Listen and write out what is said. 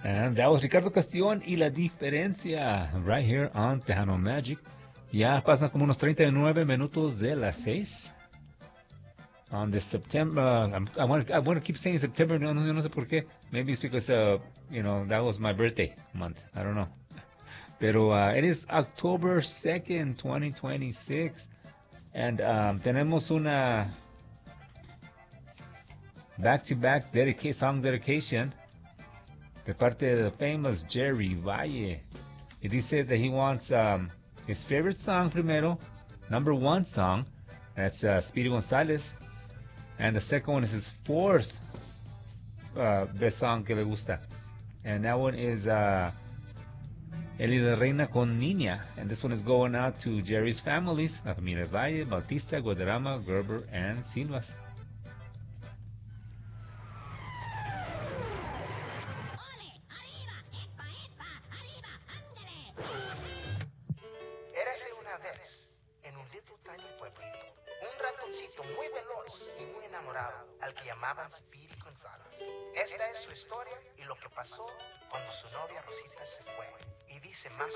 And that was Ricardo Castillón y La Diferencia, right here on Tejano Magic. Ya pasan como unos 39 minutos de las 6. On this September, I want to keep saying September, no sé por qué. Maybe it's because, that was my birthday month. I don't know. Pero it is October 2nd, 2026. And tenemos una back-to-back song dedication de parte de the famous Jerry Valle. He dice that he wants his favorite song primero, number one song, that's Speedy Gonzalez. And the second one is his fourth best song que le gusta. And that one is Eli de Reina con Niña. And this one is going out to Jerry's families, La Familia Valle, Bautista, Guadarrama, Gerber, and Silvas. Érase una vez, en un little tiny pueblito, un ratoncito muy veloz y muy enamorado al que llamaban Speedy González. Esta es su historia y lo que pasó cuando su novia Rosita se fue. Y dice más